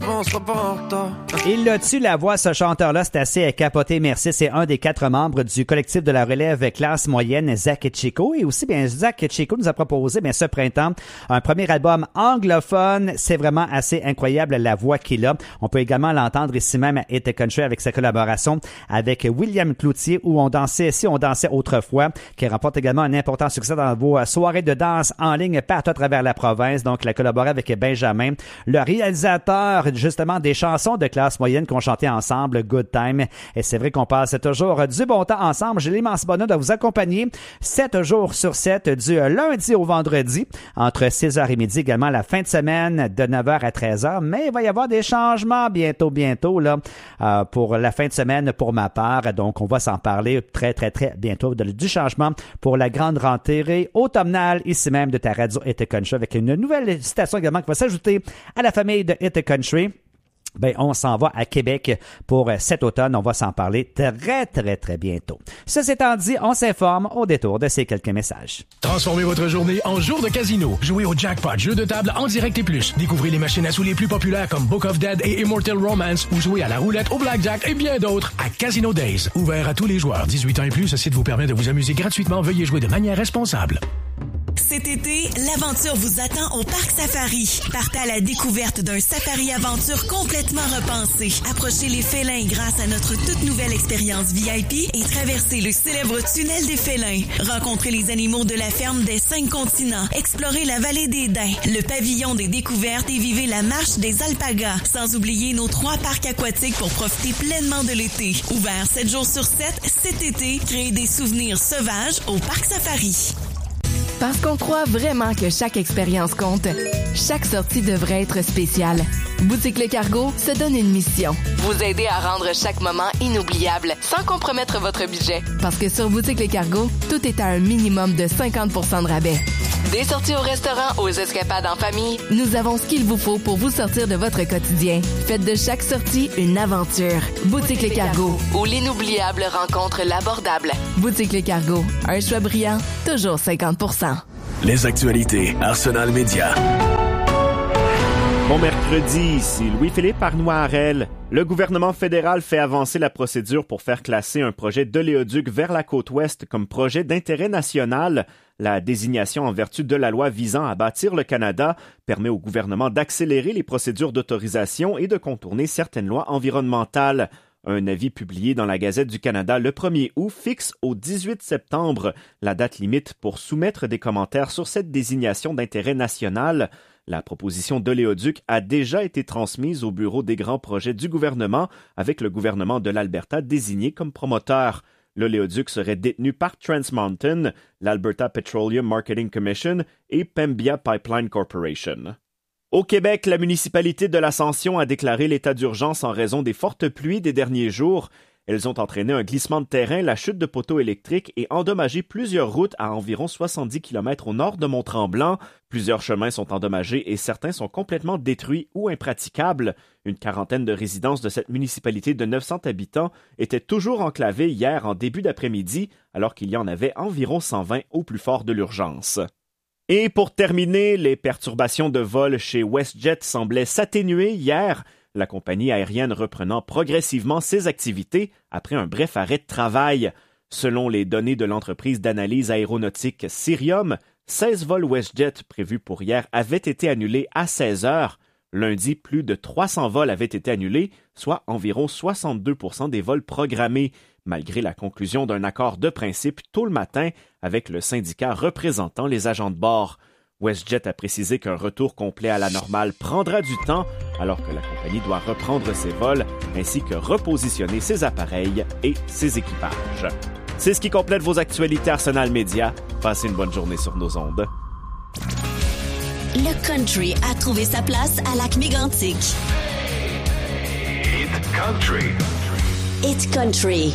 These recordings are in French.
on sera pas en retard. Il a-tu la voix, ce chanteur-là? C'est assez capoté, merci. C'est un des 4 membres du collectif de la relève classe moyenne, Zach et Chico. Et aussi, bien, Zach et Chico nous a proposé, bien, ce printemps, un premier album anglophone. C'est vraiment assez incroyable, la voix qu'il a. On peut également l'entendre ici même à Hit Country avec sa collaboration avec William Cloutier, où on dansait autrefois, qui remporte également un important succès dans vos soirées de danse en ligne partout à travers la province. Donc, il a collaboré avec Benjamin, le réalisateur, justement, des chansons de classe moyenne qu'on chantait ensemble, Good Time. Et c'est vrai qu'on passe toujours du bon temps ensemble. J'ai l'immense bonheur de vous accompagner 7 jours sur 7, du lundi au vendredi, entre 6h et midi, également la fin de semaine de 9h à 13h. Mais il va y avoir des changements bientôt, là, pour la fin de semaine pour ma part. Donc, on va s'en parler très bientôt du changement pour la grande rentrée automnale ici même de ta radio Hit Country, avec une nouvelle station également qui va s'ajouter à la famille de Hit Country. Ben, on s'en va à Québec pour cet automne. On va s'en parler très bientôt. Ceci étant dit, on s'informe au détour de ces quelques messages. Transformez votre journée en jour de casino. Jouez au jackpot, jeu de table en direct et plus. Découvrez les machines à sous les plus populaires comme Book of Dead et Immortal Romance, ou jouez à la roulette, au blackjack et bien d'autres à Casino Days. Ouvert à tous les joueurs. 18 ans et plus, ce site vous permet de vous amuser gratuitement. Veuillez jouer de manière responsable. Cet été, l'aventure vous attend au Parc Safari. Partez à la découverte d'un safari-aventure complètement repensé. Approchez les félins grâce à notre toute nouvelle expérience VIP et traversez le célèbre tunnel des félins. Rencontrez les animaux de la ferme des 5 continents. Explorez la vallée des Daims, le pavillon des découvertes et vivez la marche des alpagas. Sans oublier nos 3 parcs aquatiques pour profiter pleinement de l'été. Ouvert 7 jours sur 7, cet été, créez des souvenirs sauvages au Parc Safari. Parce qu'on croit vraiment que chaque expérience compte, chaque sortie devrait être spéciale. Boutique Le Cargo se donne une mission. Vous aider à rendre chaque moment inoubliable sans compromettre votre budget. Parce que sur Boutique Le Cargo, tout est à un minimum de 50% de rabais. Des sorties au restaurant, aux escapades en famille, nous avons ce qu'il vous faut pour vous sortir de votre quotidien. Faites de chaque sortie une aventure. Boutique Le Cargo, où l'inoubliable rencontre l'abordable. Boutique Le Cargo, un choix brillant, toujours 50%. Les actualités Arsenal Média. Bon mercredi, ici Louis-Philippe Arnoirel. Le gouvernement fédéral fait avancer la procédure pour faire classer un projet d'oléoduc vers la côte ouest comme projet d'intérêt national. La désignation en vertu de la loi visant à bâtir le Canada permet au gouvernement d'accélérer les procédures d'autorisation et de contourner certaines lois environnementales. Un avis publié dans la Gazette du Canada le 1er août fixe au 18 septembre la date limite pour soumettre des commentaires sur cette désignation d'intérêt national. La proposition d'oléoduc a déjà été transmise au bureau des grands projets du gouvernement avec le gouvernement de l'Alberta désigné comme promoteur. L'oléoduc serait détenu par Trans Mountain, l'Alberta Petroleum Marketing Commission et Pembina Pipeline Corporation. Au Québec, la municipalité de l'Ascension a déclaré l'état d'urgence en raison des fortes pluies des derniers jours. Elles ont entraîné un glissement de terrain, la chute de poteaux électriques et endommagé plusieurs routes à environ 70 km au nord de Mont-Tremblant. Plusieurs chemins sont endommagés et certains sont complètement détruits ou impraticables. Une quarantaine de résidences de cette municipalité de 900 habitants étaient toujours enclavées hier en début d'après-midi, alors qu'il y en avait environ 120 au plus fort de l'urgence. Et pour terminer, les perturbations de vol chez WestJet semblaient s'atténuer hier, la compagnie aérienne reprenant progressivement ses activités après un bref arrêt de travail. Selon les données de l'entreprise d'analyse aéronautique Cirium, 16 vols WestJet prévus pour hier avaient été annulés à 16 heures. Lundi, plus de 300 vols avaient été annulés, soit environ 62% des vols programmés, malgré la conclusion d'un accord de principe tôt le matin avec le syndicat représentant les agents de bord. WestJet a précisé qu'un retour complet à la normale prendra du temps, alors que la compagnie doit reprendre ses vols ainsi que repositionner ses appareils et ses équipages. C'est ce qui complète vos actualités Arsenal Média. Passez une bonne journée sur nos ondes. Le country a trouvé sa place à Lac-Mégantic. Hit Country. Hit Country.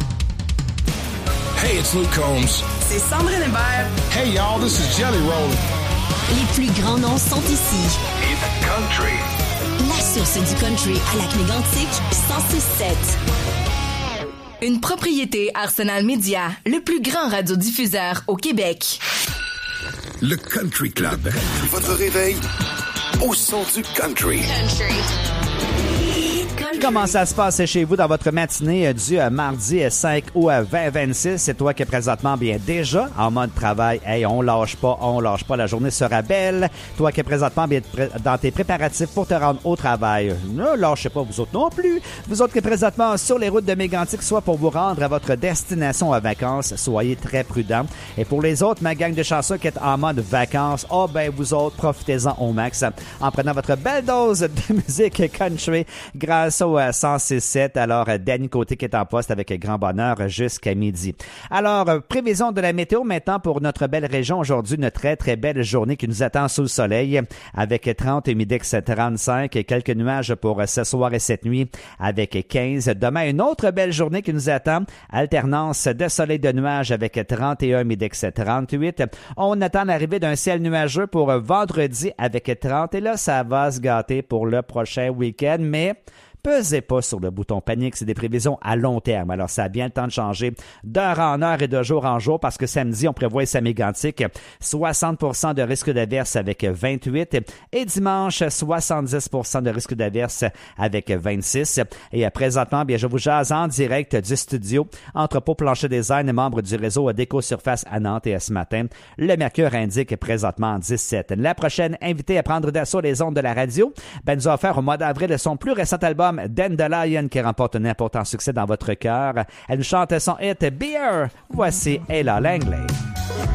Hey, it's Luke Combs. C'est Sandrine Hébert. Hey, y'all, this is Jelly Roll. Les plus grands noms sont ici. Hit Country. La source du country à Lac-Mégantic, 106.7. Une propriété Arsenal Média, le plus grand radiodiffuseur au Québec. Le Country Club. Votre réveil au son du country. comment ça se passe chez vous dans votre matinée du mardi 5 août 2026? C'est toi qui est présentement bien déjà en mode travail. Hey, on lâche pas, la journée sera belle. Toi qui est présentement bien dans tes préparatifs pour te rendre au travail. Ne lâchez pas vous autres non plus. Vous autres qui est présentement sur les routes de Mégantic, soit pour vous rendre à votre destination à vacances, soyez très prudents. Et pour les autres, ma gang de chanceux qui est en mode vacances, vous autres, profitez-en au max en prenant votre belle dose de musique country grâce au 106.7. Alors, Danny Côté qui est en poste avec grand bonheur jusqu'à midi. Alors, prévision de la météo maintenant pour notre belle région. Aujourd'hui, une très, très belle journée qui nous attend sous le soleil avec 30 et Midex 35. Quelques nuages pour ce soir et cette nuit avec 15. Demain, une autre belle journée qui nous attend. Alternance de soleil de nuages avec 31 Midex 38. On attend l'arrivée d'un ciel nuageux pour vendredi avec 30. Et là, ça va se gâter pour le prochain week-end, mais pesez pas sur le bouton panique, c'est des prévisions à long terme. Alors, ça a bien le temps de changer d'heure en heure et de jour en jour parce que samedi, on prévoit ici à Mégantic 60% de risque d'averse avec 28 et dimanche, 70% de risque d'averse avec 26. Et présentement, bien, je vous jase en direct du studio Entrepôt Plancher Design, membre du réseau Déco-Surface à Nantes et ce matin. Le mercure indique présentement 17. La prochaine invitée à prendre d'assaut les ondes de la radio, nous a offert au mois d'avril son plus récent album Dandelion qui remporte un important succès dans votre cœur. Elle nous chante son hit Beer. Voici Ella Langley.